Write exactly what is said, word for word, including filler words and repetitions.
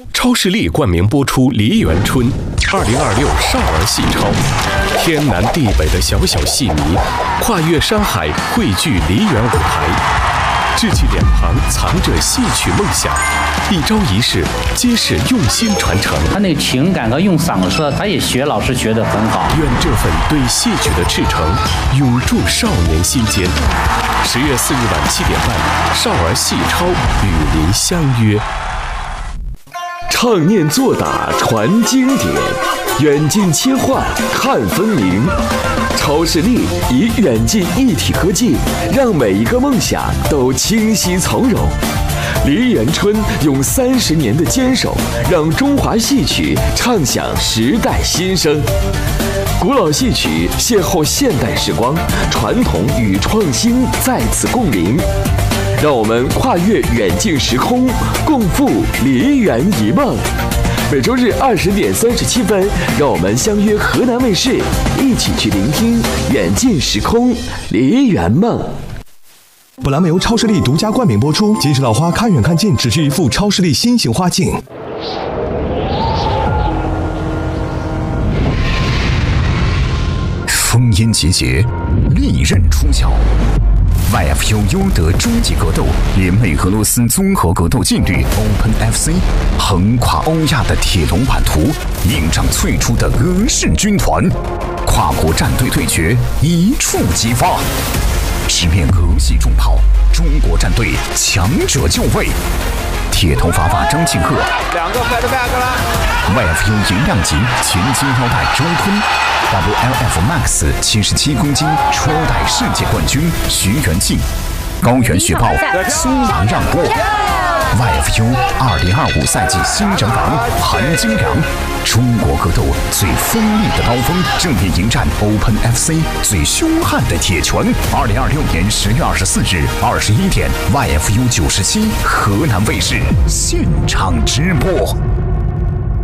超视力冠名播出《梨园春》，二零二六少儿戏超，天南地北的小小戏迷，跨越山海汇聚梨园舞台，稚气脸庞藏着戏曲梦想，一招一式皆是用心传承。 他那情感和用嗓子，他也学老师学得很好。 愿这份对戏曲的赤诚永驻少年心间。十月四日晚七点半，少儿戏超与您相约。 唱念做打传经典，远近切换看分明。超视力以远近一体科技，让每一个梦想都清晰从容。梨园春用三十年的坚守，让中华戏曲唱响时代新声。古老戏曲邂逅现代时光，传统与创新在此共鸣。让我们跨越远近时空，共赴梨园一梦。每周日二十点三十七分，让我们相约河南卫视，一起去聆听远近时空梨园梦。 本栏目由超视力独家冠名播出。金石老花看远看近，只需一副超视力新型花镜。 烽烟集结，利刃出鞘。Y F U 优德终极格斗联袂俄罗斯综合格斗劲旅 Open F C， 横跨欧亚的铁笼版图，映仗最初的俄式军团，跨国战队对决一触即发。直面俄系重炮，中国战队强者就位。铁头发发张庆贺， 两个 fight back 了。 Y F U 银量级前金腰带周坤 ，W L F Max 七十七公斤初代世界冠军徐元庆，高原雪豹苏阳让步。Y F U 二零二五赛季新人王韩金良，中国格斗最锋利的刀锋，正面迎战 Open F C 最凶悍的铁拳。二零二六年十月二十四日二十一点 ，Y F U 九十七河南卫视现场直播。